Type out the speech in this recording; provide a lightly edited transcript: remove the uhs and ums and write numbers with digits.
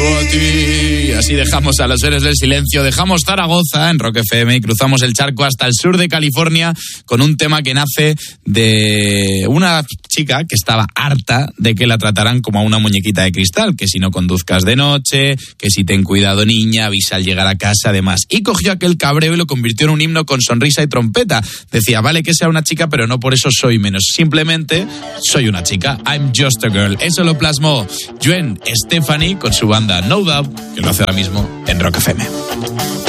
a ti. Así dejamos a los héroes del silencio, dejamos Zaragoza en Rock FM y cruzamos el charco hasta el sur de California con un tema que nace de una chica que estaba harta de que la trataran como a una muñequita de cristal, que si no conduzcas de noche, que si ten cuidado niña, avisa al llegar a casa, además. Y cogió aquel cabreo y lo convirtió en un himno con sonrisa y trompeta. Decía, vale que sea una chica, pero no por eso soy menos. Simplemente soy una chica. I'm just a girl. Eso lo plasmó Gwen Stefani con su banda No Doubt, que lo hace ahora mismo en Rock FM.